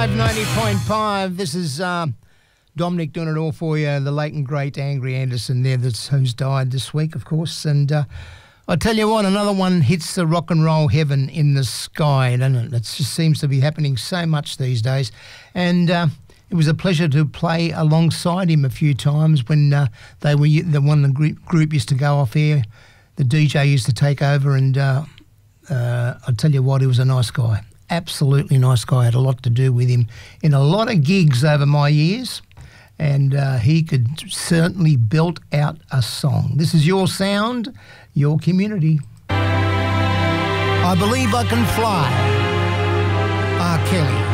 90.5. This is Dominic doing it all for you. The late and great Angry Anderson there, who's died this week, of course. And I tell you what, another one hits the rock and roll heaven in the sky, doesn't it? It just seems to be happening so much these days. And it was a pleasure to play alongside him a few times when they were the group used to go off air. The DJ used to take over, and I tell you what, he was a nice guy. Absolutely nice guy. I had a lot to do with him in a lot of gigs over my years, and he could certainly belt out a song. This is your sound, your community. I Believe I Can Fly. R. Kelly.